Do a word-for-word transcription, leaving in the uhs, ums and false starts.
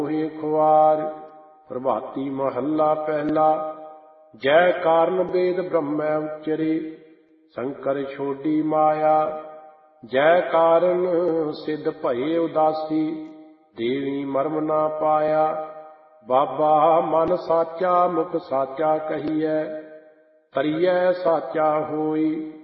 ਹੋਏ ਖੁਆਰ। ਪ੍ਰਭਾਤੀ ਮਹੱਲਾ ਪਹਿਲਾ। ਜੈ ਕਾਰਨ ਵੇਦ ਬ੍ਰਹਮੈ ਉਚਰੇ, ਸ਼ੰਕਰ ਛੋਡੀ ਮਾਇਆ। ਜੈ ਕਾਰਨ ਸਿੱਧ ਭਏ ਉਦਾਸੀ, ਦੇਵੀ ਮਰਮ ਨਾ ਪਾਇਆ। ਬਾਬਾ ਮਨ ਸਾਚਾ ਮੁਖ ਸਾਚਾ ਕਹੀਐ, ਤਰੀਐ ਸਾਚਾ ਹੋਈ।